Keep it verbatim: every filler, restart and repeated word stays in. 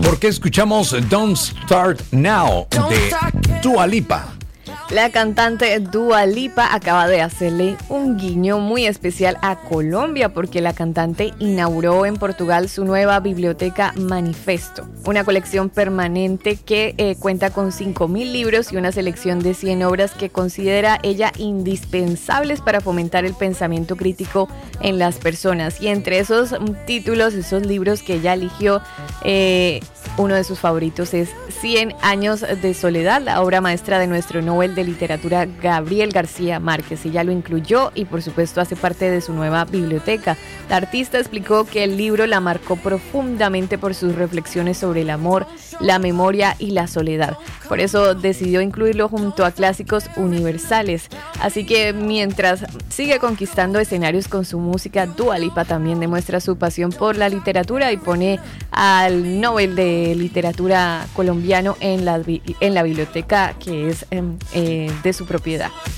porque escuchamos Don't Start Now de Dua Lipa. La cantante Dua Lipa acaba de hacerle un guiño muy especial a Colombia porque la cantante inauguró en Portugal su nueva biblioteca Manifesto, una colección permanente que eh, cuenta con cinco mil libros y una selección de cien obras que considera ella indispensables para fomentar el pensamiento crítico en las personas. Y entre esos títulos, esos libros que ella eligió, eh, uno de sus favoritos es Cien años de soledad, la obra maestra de nuestro Nobel de Literatura Gabriel García Márquez. Ella lo incluyó y por supuesto hace parte de su nueva biblioteca. La artista explicó que el libro la marcó profundamente por sus reflexiones sobre el amor, la memoria y la soledad. Por eso decidió incluirlo junto a clásicos universales. Así que mientras sigue conquistando escenarios con su música, Dua Lipa también demuestra su pasión por la literatura y pone al Nobel de Literatura colombiano en la, en la biblioteca que es eh, de su propiedad.